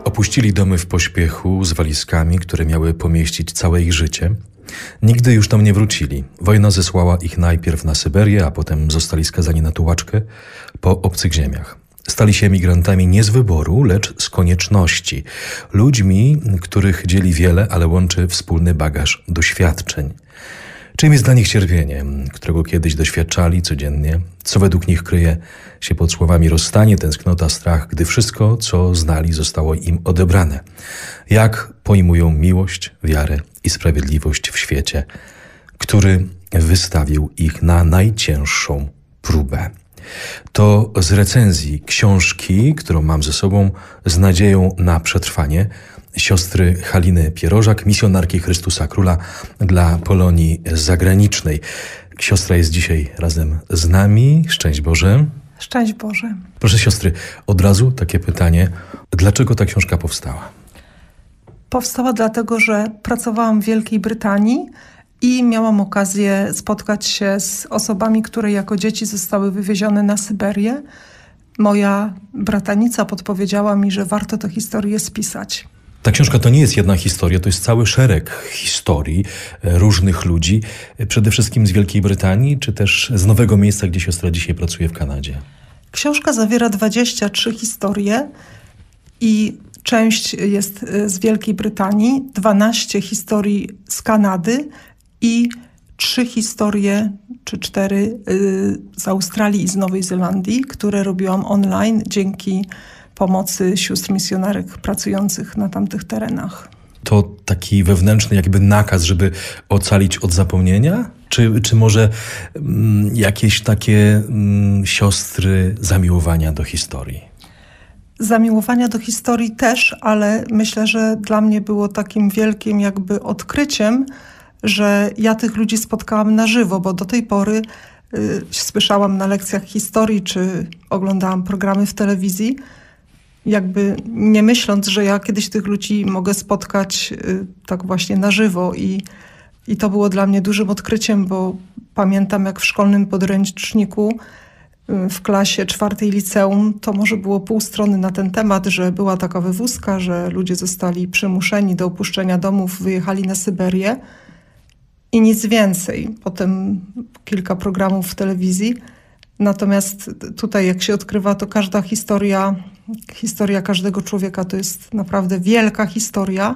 Opuścili domy w pośpiechu z walizkami, które miały pomieścić całe ich życie. Nigdy już tam nie wrócili. Wojna zesłała ich najpierw na Syberię, a potem zostali skazani na tułaczkę po obcych ziemiach. Stali się emigrantami nie z wyboru, lecz z konieczności. Ludźmi, których dzieli wiele, ale łączy wspólny bagaż doświadczeń. Czym jest dla nich cierpienie, którego kiedyś doświadczali codziennie, co według nich kryje się pod słowami rozstanie, tęsknota, strach, gdy wszystko, co znali, zostało im odebrane. Jak pojmują miłość, wiarę i sprawiedliwość w świecie, który wystawił ich na najcięższą próbę. To z recenzji książki, którą mam ze sobą, z nadzieją na przetrwanie, siostry Haliny Pierożak, misjonarki Chrystusa Króla dla Polonii zagranicznej. Siostra jest dzisiaj razem z nami. Szczęść Boże. Szczęść Boże. Proszę siostry, od razu takie pytanie. Dlaczego ta książka powstała? Powstała dlatego, że pracowałam w Wielkiej Brytanii i miałam okazję spotkać się z osobami, które jako dzieci zostały wywiezione na Syberię. Moja bratanica podpowiedziała mi, że warto tę historię spisać. Ta książka to nie jest jedna historia, to jest cały szereg historii różnych ludzi, przede wszystkim z Wielkiej Brytanii, czy też z nowego miejsca, gdzie siostra dzisiaj pracuje w Kanadzie. Książka zawiera 23 historie i część jest z Wielkiej Brytanii, 12 historii z Kanady i 3 historie, czy 4 z Australii i z Nowej Zelandii, które robiłam online dzięki pomocy sióstr misjonarek pracujących na tamtych terenach. To taki wewnętrzny jakby nakaz, żeby ocalić od zapomnienia? Czy może jakieś takie siostry zamiłowania do historii? Zamiłowania do historii też, ale myślę, że dla mnie było takim wielkim jakby odkryciem, że ja tych ludzi spotkałam na żywo, bo do tej pory słyszałam na lekcjach historii, czy oglądałam programy w telewizji, jakby nie myśląc, że ja kiedyś tych ludzi mogę spotkać tak właśnie na żywo. I to było dla mnie dużym odkryciem, bo pamiętam, jak w szkolnym podręczniku w klasie 4 liceum to może było pół strony na ten temat, że była taka wywózka, że ludzie zostali przymuszeni do opuszczenia domów, wyjechali na Syberię i nic więcej. Potem kilka programów w telewizji. Natomiast tutaj, jak się odkrywa, to każda historia każdego człowieka to jest naprawdę wielka historia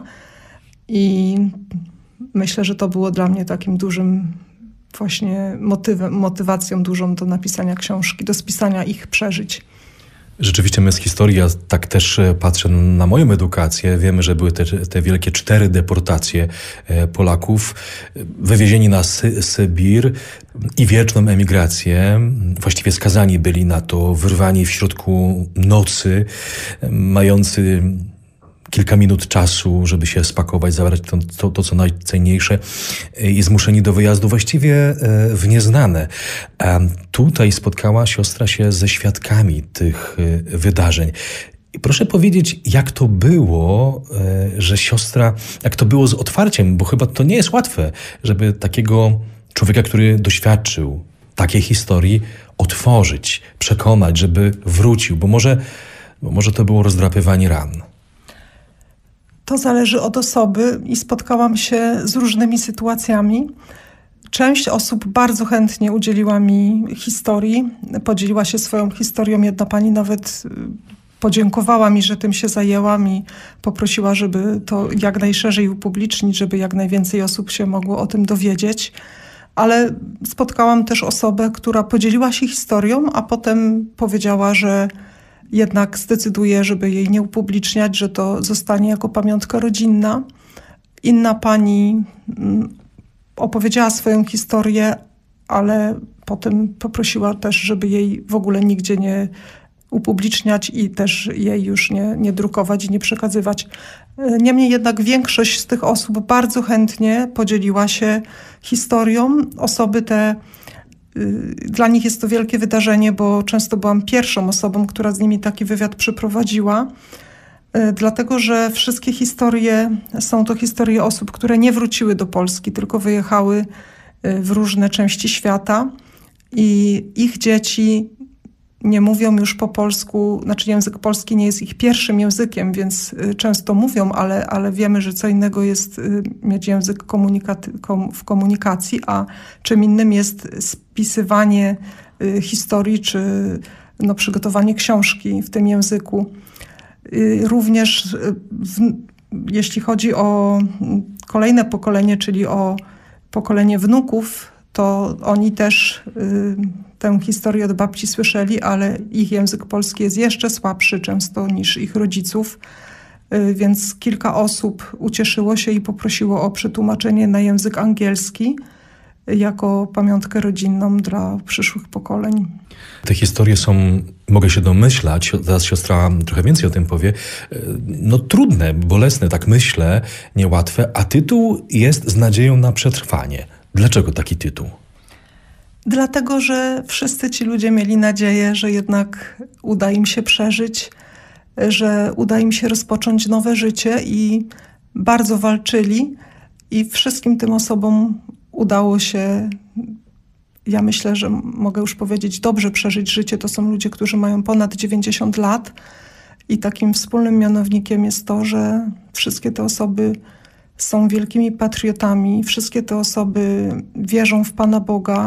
i myślę, że to było dla mnie takim dużym właśnie motywacją dużą do napisania książki, do spisania ich przeżyć. Rzeczywiście my z historii, ja tak też patrzę na moją edukację. Wiemy, że były te wielkie 4 deportacje Polaków, wywiezieni na Sybir i wieczną emigrację. Właściwie skazani byli na to, wyrwani w środku nocy, mający kilka minut czasu, żeby się spakować, zabrać to co najcenniejsze i zmuszeni do wyjazdu właściwie w nieznane. A tutaj spotkała siostra się ze świadkami tych wydarzeń. I proszę powiedzieć, jak to było, że siostra, jak to było z otwarciem, bo chyba to nie jest łatwe, żeby takiego człowieka, który doświadczył takiej historii, otworzyć, przekonać, żeby wrócił, bo może to było rozdrapywanie ran. To zależy od osoby i spotkałam się z różnymi sytuacjami. Część osób bardzo chętnie udzieliła mi historii, podzieliła się swoją historią. Jedna pani nawet podziękowała mi, że tym się zajęłam i poprosiła, żeby to jak najszerzej upublicznić, żeby jak najwięcej osób się mogło o tym dowiedzieć. Ale spotkałam też osobę, która podzieliła się historią, a potem powiedziała, że jednak zdecyduje, żeby jej nie upubliczniać, że to zostanie jako pamiątka rodzinna. Inna pani opowiedziała swoją historię, ale potem poprosiła też, żeby jej w ogóle nigdzie nie upubliczniać i też jej już nie drukować i nie przekazywać. Niemniej jednak większość z tych osób bardzo chętnie podzieliła się historią. Osoby te, dla nich jest to wielkie wydarzenie, bo często byłam pierwszą osobą, która z nimi taki wywiad przeprowadziła. Dlatego, że wszystkie historie są to historie osób, które nie wróciły do Polski, tylko wyjechały w różne części świata i ich dzieci nie mówią już po polsku, znaczy język polski nie jest ich pierwszym językiem, więc często mówią, ale wiemy, że co innego jest mieć język w komunikacji, a czym innym jest spisywanie historii czy przygotowanie książki w tym języku. Również jeśli chodzi o kolejne pokolenie, czyli o pokolenie wnuków, to oni też tę historię od babci słyszeli, ale ich język polski jest jeszcze słabszy często niż ich rodziców, więc kilka osób ucieszyło się i poprosiło o przetłumaczenie na język angielski jako pamiątkę rodzinną dla przyszłych pokoleń. Te historie są, mogę się domyślać, zaraz siostra trochę więcej o tym powie, trudne, bolesne, tak myślę, niełatwe, a tytuł jest z nadzieją na przetrwanie. Dlaczego taki tytuł? Dlatego, że wszyscy ci ludzie mieli nadzieję, że jednak uda im się przeżyć, że uda im się rozpocząć nowe życie i bardzo walczyli i wszystkim tym osobom udało się, ja myślę, że mogę już powiedzieć, dobrze przeżyć życie. To są ludzie, którzy mają ponad 90 lat i takim wspólnym mianownikiem jest to, że wszystkie te osoby są wielkimi patriotami, wszystkie te osoby wierzą w Pana Boga.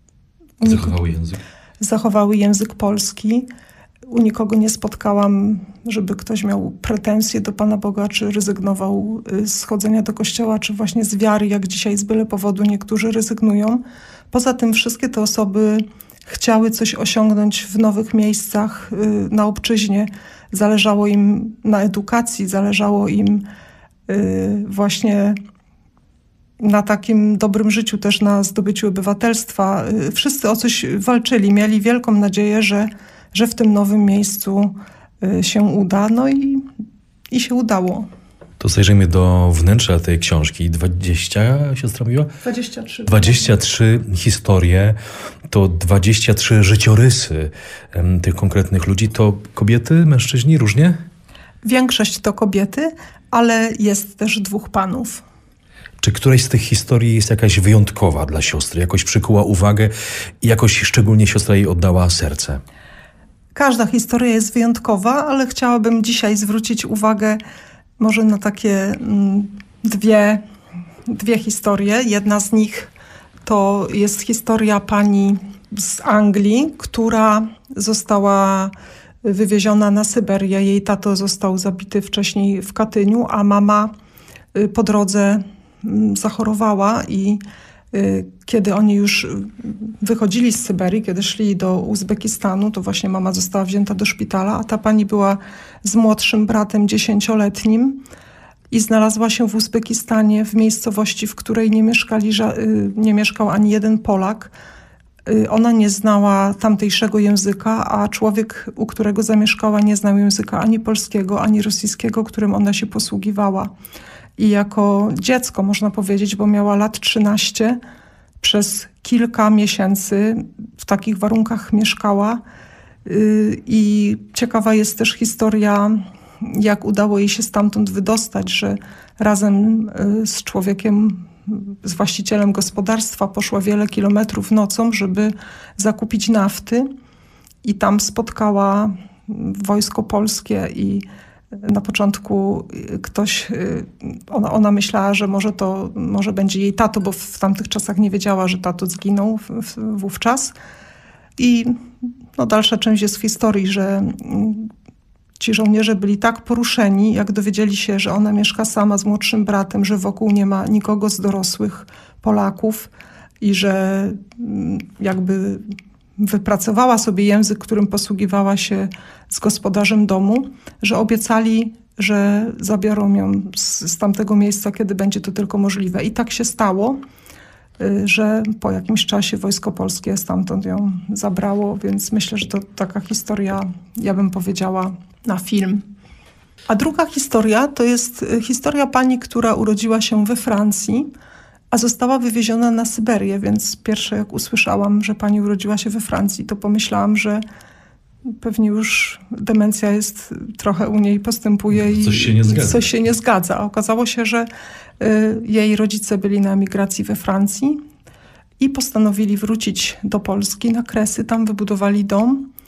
Zachowały język polski. U nikogo nie spotkałam, żeby ktoś miał pretensje do Pana Boga, czy rezygnował z chodzenia do kościoła, czy właśnie z wiary, jak dzisiaj z byle powodu niektórzy rezygnują. Poza tym wszystkie te osoby chciały coś osiągnąć w nowych miejscach na obczyźnie. Zależało im na edukacji, zależało im właśnie na takim dobrym życiu, też na zdobyciu obywatelstwa. Wszyscy o coś walczyli, mieli wielką nadzieję, że w tym nowym miejscu się uda. No i się udało. To zajrzyjmy do wnętrza tej książki. 20, siostra mówiła? 23. 23 historie, to 23 życiorysy tych konkretnych ludzi. To kobiety, mężczyźni, różnie? Większość to kobiety, ale jest też 2 panów. Czy któraś z tych historii jest jakaś wyjątkowa dla siostry? Jakoś przykuła uwagę i jakoś szczególnie siostra jej oddała serce? Każda historia jest wyjątkowa, ale chciałabym dzisiaj zwrócić uwagę może na takie dwie historie. Jedna z nich to jest historia pani z Anglii, która została wywieziona na Syberię. Jej tato został zabity wcześniej w Katyniu, a mama po drodze zachorowała i kiedy oni już wychodzili z Syberii, kiedy szli do Uzbekistanu, to właśnie mama została wzięta do szpitala, a ta pani była z młodszym bratem 10-letnim i znalazła się w Uzbekistanie, w miejscowości, w której nie mieszkał ani jeden Polak. Ona nie znała tamtejszego języka, a człowiek, u którego zamieszkała, nie znał języka ani polskiego, ani rosyjskiego, którym ona się posługiwała. I jako dziecko, można powiedzieć, bo miała lat 13, przez kilka miesięcy w takich warunkach mieszkała. I ciekawa jest też historia, jak udało jej się stamtąd wydostać, że razem z człowiekiem, z właścicielem gospodarstwa poszła wiele kilometrów nocą, żeby zakupić nafty i tam spotkała wojsko polskie i na początku ona myślała, że może będzie jej tato, bo w tamtych czasach nie wiedziała, że tato zginął wówczas. I dalsza część jest w historii, że ci żołnierze byli tak poruszeni, jak dowiedzieli się, że ona mieszka sama z młodszym bratem, że wokół nie ma nikogo z dorosłych Polaków i że jakby wypracowała sobie język, którym posługiwała się z gospodarzem domu, że obiecali, że zabiorą ją z tamtego miejsca, kiedy będzie to tylko możliwe. I tak się stało, że po jakimś czasie wojsko polskie stamtąd ją zabrało, więc myślę, że to taka historia, ja bym powiedziała, na film. A druga historia to jest historia pani, która urodziła się we Francji, a została wywieziona na Syberię, więc pierwsze jak usłyszałam, że pani urodziła się we Francji, to pomyślałam, że pewnie już demencja jest trochę u niej postępuje i coś się nie zgadza. A okazało się, że jej rodzice byli na emigracji we Francji i postanowili wrócić do Polski na Kresy. Tam wybudowali dom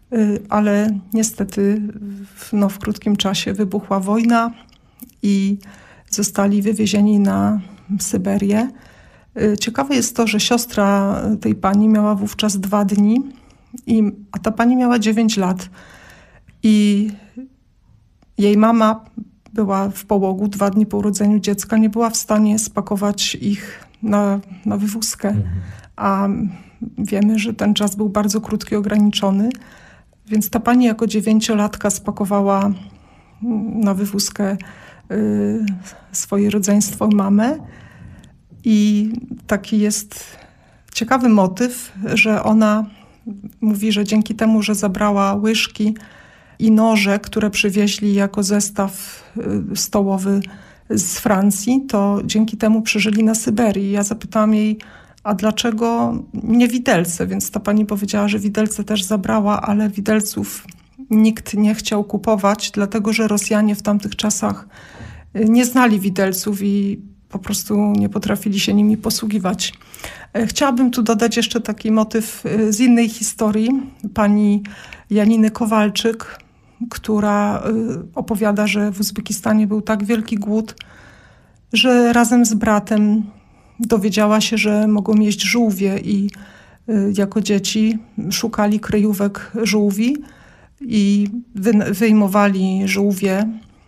ale niestety w krótkim czasie wybuchła wojna i zostali wywiezieni na Syberię. Ciekawe jest to, że siostra tej pani miała wówczas 2 dni, a ta pani miała 9 lat. I jej mama była w połogu 2 dni po urodzeniu dziecka, nie była w stanie spakować ich na wywózkę. A wiemy, że ten czas był bardzo krótki, ograniczony. Więc ta pani jako 9-latka spakowała na wywózkę swoje rodzeństwo, mamę. I taki jest ciekawy motyw, że ona mówi, że dzięki temu, że zabrała łyżki i noże, które przywieźli jako zestaw stołowy z Francji, to dzięki temu przeżyli na Syberii. Ja zapytałam jej, a dlaczego nie widelce? Więc ta pani powiedziała, że widelce też zabrała, ale widelców nikt nie chciał kupować, dlatego że Rosjanie w tamtych czasach nie znali widelców i po prostu nie potrafili się nimi posługiwać. Chciałabym tu dodać jeszcze taki motyw z innej historii, pani Janiny Kowalczyk, która opowiada, że w Uzbekistanie był tak wielki głód, że razem z bratem dowiedziała się, że mogą jeść żółwie i jako dzieci szukali kryjówek żółwi i wyjmowali żółwie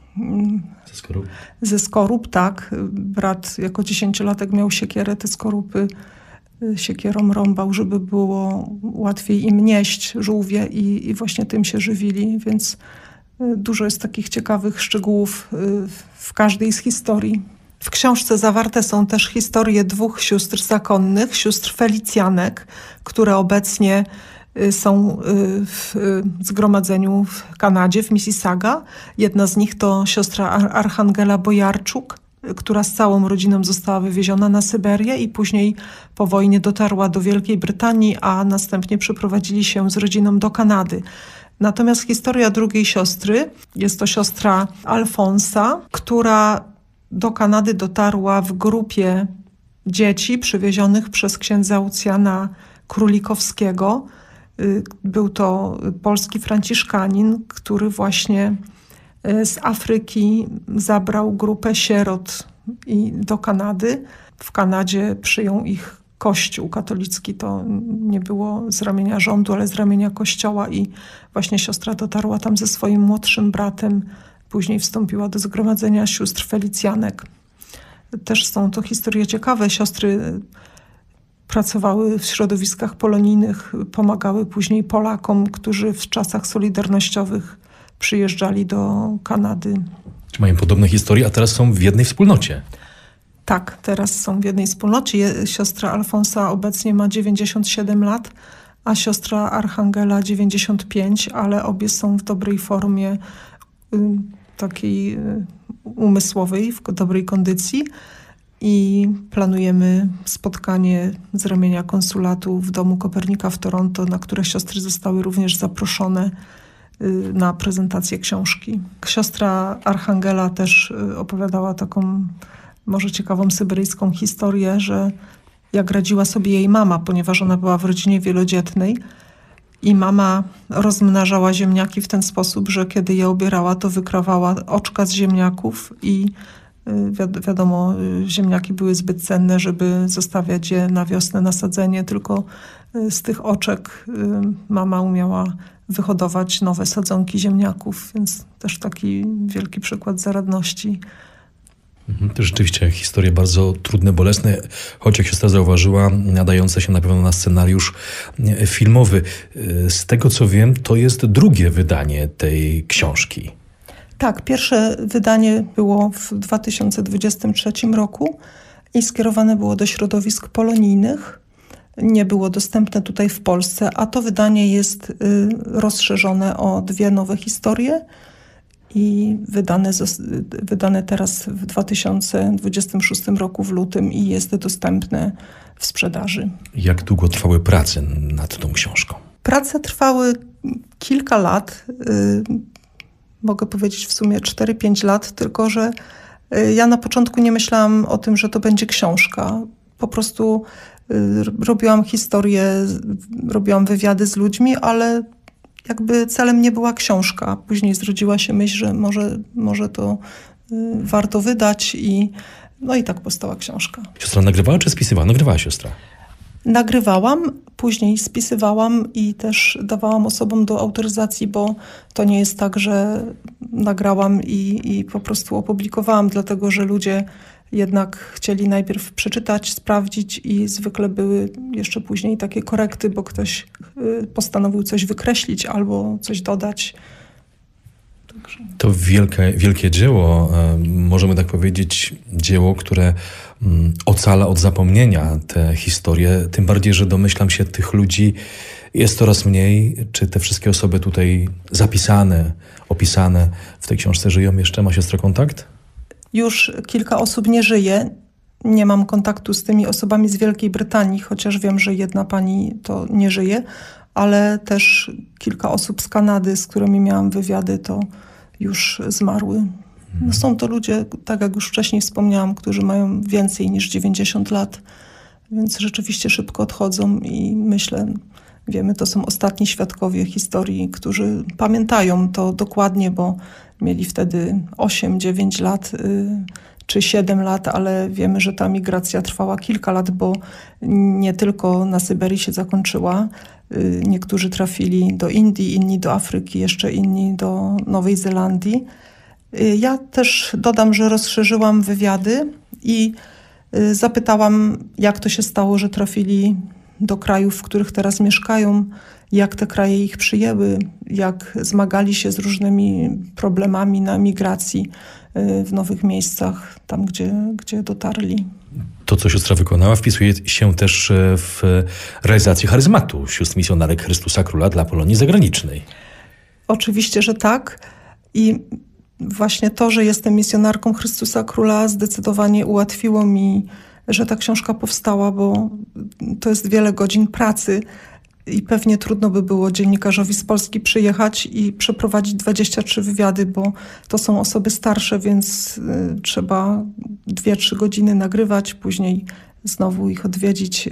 ze skorup, tak. Brat jako 10-latek miał siekierę, te skorupy siekierą rąbał, żeby było łatwiej im nieść żółwie i właśnie tym się żywili, więc dużo jest takich ciekawych szczegółów w każdej z historii. W książce zawarte są też historie 2 sióstr zakonnych, sióstr Felicjanek, które obecnie są w zgromadzeniu w Kanadzie, w Mississauga. Jedna z nich to siostra Archangela Bojarczuk, która z całą rodziną została wywieziona na Syberię i później po wojnie dotarła do Wielkiej Brytanii, a następnie przeprowadzili się z rodziną do Kanady. Natomiast historia drugiej siostry jest to siostra Alfonsa, która do Kanady dotarła w grupie dzieci przywiezionych przez księdza Ucjana Królikowskiego. Był to polski franciszkanin, który właśnie z Afryki zabrał grupę sierot do Kanady. W Kanadzie przyjął ich Kościół katolicki. To nie było z ramienia rządu, ale z ramienia Kościoła i właśnie siostra dotarła tam ze swoim młodszym bratem. Później wstąpiła do zgromadzenia sióstr Felicjanek. Też są to historie ciekawe. Siostry pracowały w środowiskach polonijnych, pomagały później Polakom, którzy w czasach solidarnościowych przyjeżdżali do Kanady. Czy mają podobne historie, a teraz są w jednej wspólnocie? Tak, teraz są w jednej wspólnocie. Siostra Alfonsa obecnie ma 97 lat, a siostra Archangela 95, ale obie są w dobrej formie takiej umysłowej, w dobrej kondycji. I planujemy spotkanie z ramienia konsulatu w Domu Kopernika w Toronto, na które siostry zostały również zaproszone na prezentację książki. Siostra Archangela też opowiadała taką może ciekawą syberyjską historię, że jak radziła sobie jej mama, ponieważ ona była w rodzinie wielodzietnej i mama rozmnażała ziemniaki w ten sposób, że kiedy je obierała, to wykrawała oczka z ziemniaków i wiadomo, ziemniaki były zbyt cenne, żeby zostawiać je na wiosnę na sadzenie, tylko z tych oczek mama umiała wyhodować nowe sadzonki ziemniaków, więc też taki wielki przykład zaradności. To rzeczywiście historie bardzo trudne, bolesne, choć jak siostra zauważyła, nadające się na pewno na scenariusz filmowy. Z tego co wiem, to jest drugie wydanie tej książki. Tak, pierwsze wydanie było w 2023 roku i skierowane było do środowisk polonijnych. Nie było dostępne tutaj w Polsce, a to wydanie jest rozszerzone o 2 nowe historie i wydane teraz w 2026 roku w lutym i jest dostępne w sprzedaży. Jak długo trwały prace nad tą książką? Prace trwały kilka lat. Mogę powiedzieć w sumie 4-5 lat, tylko że ja na początku nie myślałam o tym, że to będzie książka. Po prostu robiłam historię, robiłam wywiady z ludźmi, ale jakby celem nie była książka. Później zrodziła się myśl, że może to warto wydać no i tak powstała książka. Siostra nagrywała czy spisywała? Nagrywała siostra. Nagrywałam, później spisywałam i też dawałam osobom do autoryzacji, bo to nie jest tak, że nagrałam i po prostu opublikowałam, dlatego że ludzie jednak chcieli najpierw przeczytać, sprawdzić i zwykle były jeszcze później takie korekty, bo ktoś postanowił coś wykreślić albo coś dodać. Także... To wielkie dzieło, możemy tak powiedzieć, dzieło, które ocala od zapomnienia te historie, tym bardziej, że domyślam się, tych ludzi jest coraz mniej. Czy te wszystkie osoby tutaj zapisane, opisane w tej książce żyją jeszcze? Ma siostra kontakt? Już kilka osób nie żyje. Nie mam kontaktu z tymi osobami z Wielkiej Brytanii, chociaż wiem, że jedna pani to nie żyje, ale też kilka osób z Kanady, z którymi miałam wywiady, to już zmarły. No są to ludzie, tak jak już wcześniej wspomniałam, którzy mają więcej niż 90 lat, więc rzeczywiście szybko odchodzą i myślę, wiemy, to są ostatni świadkowie historii, którzy pamiętają to dokładnie, bo mieli wtedy 8, 9 lat czy 7 lat, ale wiemy, że ta migracja trwała kilka lat, bo nie tylko na Syberii się zakończyła. Niektórzy trafili do Indii, inni do Afryki, jeszcze inni do Nowej Zelandii. Ja też dodam, że rozszerzyłam wywiady i zapytałam, jak to się stało, że trafili do krajów, w których teraz mieszkają, jak te kraje ich przyjęły, jak zmagali się z różnymi problemami na migracji w nowych miejscach, tam gdzie dotarli. To, co siostra wykonała, wpisuje się też w realizację charyzmatu sióstr misjonarek Chrystusa Króla dla Polonii zagranicznej. Oczywiście, że tak. I właśnie to, że jestem misjonarką Chrystusa Króla, zdecydowanie ułatwiło mi, że ta książka powstała, bo to jest wiele godzin pracy i pewnie trudno by było dziennikarzowi z Polski przyjechać i przeprowadzić 23 wywiady, bo to są osoby starsze, więc trzeba 2-3 godziny nagrywać, później znowu ich odwiedzić.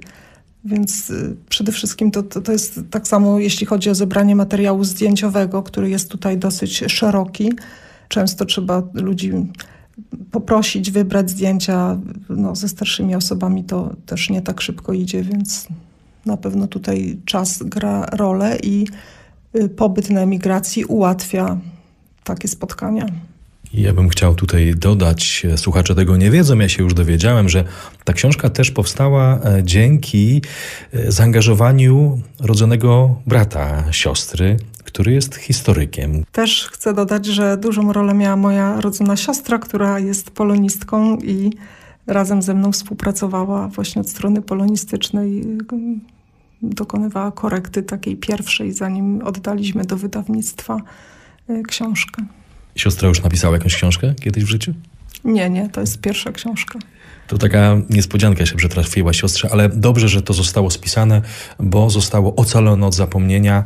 Więc przede wszystkim to jest tak samo, jeśli chodzi o zebranie materiału zdjęciowego, który jest tutaj dosyć szeroki. Często trzeba ludzi poprosić, wybrać zdjęcia. No, ze starszymi osobami to też nie tak szybko idzie, więc na pewno tutaj czas gra rolę i pobyt na emigracji ułatwia takie spotkania. Ja bym chciał tutaj dodać, słuchacze tego nie wiedzą, ja się już dowiedziałem, że ta książka też powstała dzięki zaangażowaniu rodzonego brata siostry, który jest historykiem. Też chcę dodać, że dużą rolę miała moja rodzona siostra, która jest polonistką i razem ze mną współpracowała właśnie od strony polonistycznej. Dokonywała korekty takiej pierwszej, zanim oddaliśmy do wydawnictwa książkę. Siostra już napisała jakąś książkę kiedyś w życiu? Nie, to jest pierwsza książka. To taka niespodzianka się przytrafiła siostrze, ale dobrze, że to zostało spisane, bo zostało ocalone od zapomnienia.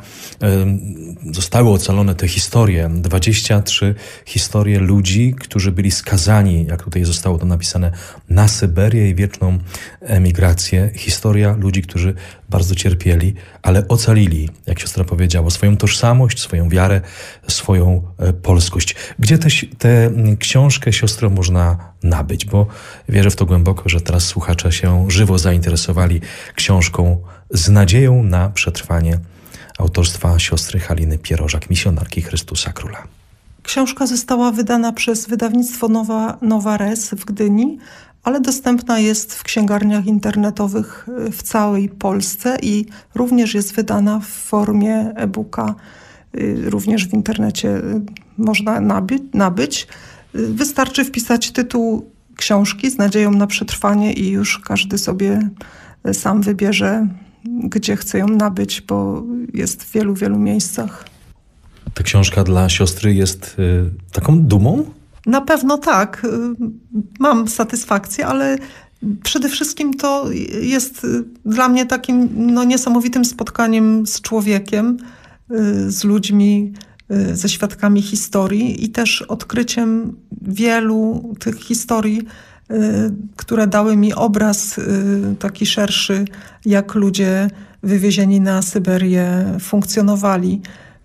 Zostały ocalone te historie, 23 historie ludzi, którzy byli skazani, jak tutaj zostało to napisane, na Syberię i wieczną emigrację. Historia ludzi, którzy bardzo cierpieli, ale ocalili, jak siostra powiedziała, swoją tożsamość, swoją wiarę, swoją polskość. Gdzie tę książkę, siostro, można nabyć? Bo wierzę w to głęboko, że teraz słuchacze się żywo zainteresowali książką z nadzieją na przetrwanie autorstwa siostry Haliny Pierożak, misjonarki Chrystusa Króla. Książka została wydana przez wydawnictwo Nowa Res w Gdyni, ale dostępna jest w księgarniach internetowych w całej Polsce i również jest wydana w formie e-booka. Również w internecie można nabyć. Wystarczy wpisać tytuł książki z nadzieją na przetrwanie i już każdy sobie sam wybierze, gdzie chce ją nabyć, bo jest w wielu miejscach. Ta książka dla siostry jest taką dumą? Na pewno tak. Mam satysfakcję, ale przede wszystkim to jest dla mnie takim niesamowitym spotkaniem z człowiekiem, z ludźmi, ze świadkami historii i też odkryciem wielu tych historii, które dały mi obraz taki szerszy, jak ludzie wywiezieni na Syberię, funkcjonowali,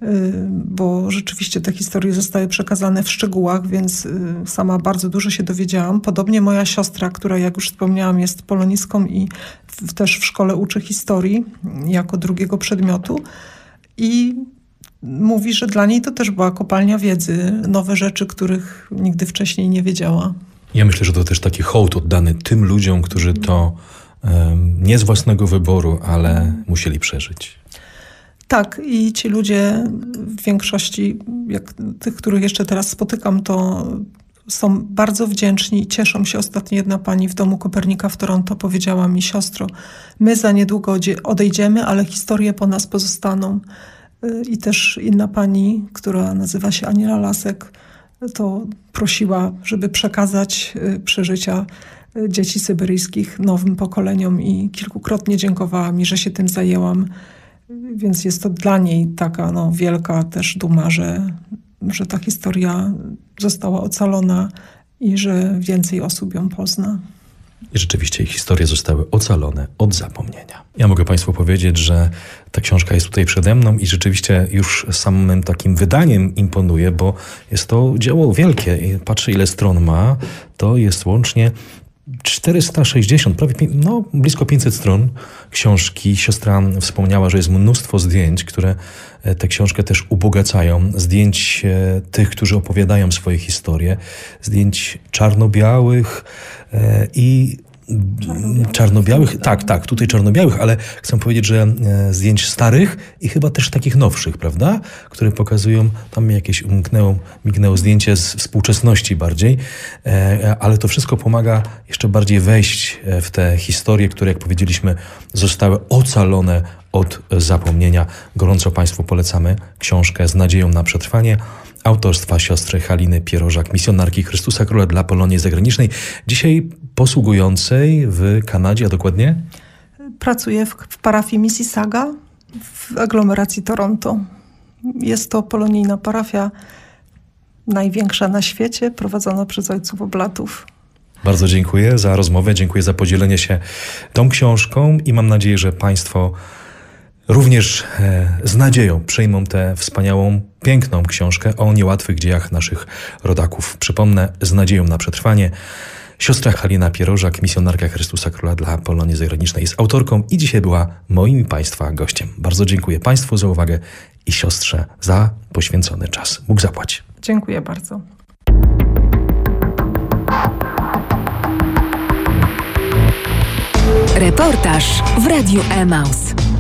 bo rzeczywiście te historie zostały przekazane w szczegółach, więc sama bardzo dużo się dowiedziałam. Podobnie moja siostra, która, jak już wspomniałam, jest polonistką i też w szkole uczy historii jako drugiego przedmiotu i mówi, że dla niej to też była kopalnia wiedzy, nowe rzeczy, których nigdy wcześniej nie wiedziała. Ja myślę, że to też taki hołd oddany tym ludziom, którzy to nie z własnego wyboru, ale musieli przeżyć. Tak, i ci ludzie w większości, jak tych, których jeszcze teraz spotykam, to są bardzo wdzięczni i cieszą się. Ostatnio jedna pani w Domu Kopernika w Toronto powiedziała mi: siostro, my za niedługo odejdziemy, ale historie po nas pozostaną. I też inna pani, która nazywa się Aniela Lasek, to prosiła, żeby przekazać przeżycia dzieci syberyjskich nowym pokoleniom i kilkukrotnie dziękowała mi, że się tym zajęłam. Więc jest to dla niej taka wielka też duma, że ta historia została ocalona i że więcej osób ją pozna. I rzeczywiście ich historie zostały ocalone od zapomnienia. Ja mogę Państwu powiedzieć, że ta książka jest tutaj przede mną i rzeczywiście już samym takim wydaniem imponuje, bo jest to dzieło wielkie. Patrzę, ile stron ma. To jest łącznie 460, prawie blisko 500 stron książki. Siostra wspomniała, że jest mnóstwo zdjęć, które tę książkę też ubogacają. Zdjęć tych, którzy opowiadają swoje historie. Zdjęć czarno-białych i czarno-białych, tak, tutaj czarno-białych, ale chcę powiedzieć, że zdjęć starych i chyba też takich nowszych, prawda? Które pokazują, tam jakieś mignęło zdjęcie z współczesności bardziej, ale to wszystko pomaga jeszcze bardziej wejść w te historie, które, jak powiedzieliśmy, zostały ocalone od zapomnienia. Gorąco Państwu polecamy książkę Z nadzieją na przetrwanie autorstwa siostry Haliny Pierożak, misjonarki Chrystusa Króla dla Polonii Zagranicznej, dzisiaj posługującej w Kanadzie, a dokładnie? Pracuję w parafii Mississauga w aglomeracji Toronto. Jest to polonijna parafia, największa na świecie, prowadzona przez ojców oblatów. Bardzo dziękuję za rozmowę, dziękuję za podzielenie się tą książką i mam nadzieję, że Państwo również z nadzieją przyjmą tę wspaniałą, piękną książkę o niełatwych dziejach naszych rodaków. Przypomnę, Z nadzieją na przetrwanie. Siostra Halina Pierożak, misjonarka Chrystusa Króla dla Polonii Zagranicznej, jest autorką i dzisiaj była moim i Państwa gościem. Bardzo dziękuję Państwu za uwagę i siostrze za poświęcony czas. Bóg zapłać. Dziękuję bardzo. Reportaż w Radiu Emaus.